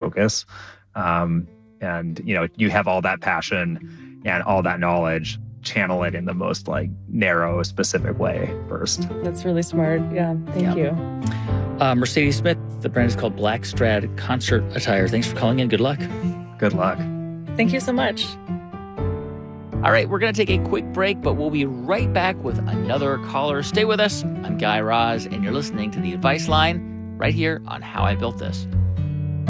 focus. And, you have all that passion and all that knowledge, channel it in the most narrow, specific way first. That's really smart. Yeah. Thank you. Mercedes Smith, the brand is called Blackstrad Concert Attire. Thanks for calling in. Good luck. Good luck. Thank you so much. All right, we're going to take a quick break, but we'll be right back with another caller. Stay with us. I'm Guy Raz, and you're listening to The Advice Line right here on How I Built This.